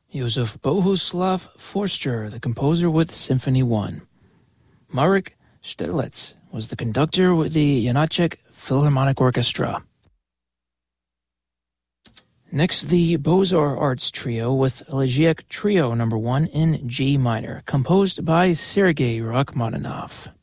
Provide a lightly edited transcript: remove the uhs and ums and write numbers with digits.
Josef Bohuslav Forster, the composer with Symphony 1. Marek Sterlitz was the conductor with the Janacek Philharmonic Orchestra. Next, the Beaux-Arts Trio with Elegiac Trio No. 1 in G minor, composed by Sergei Rachmaninoff.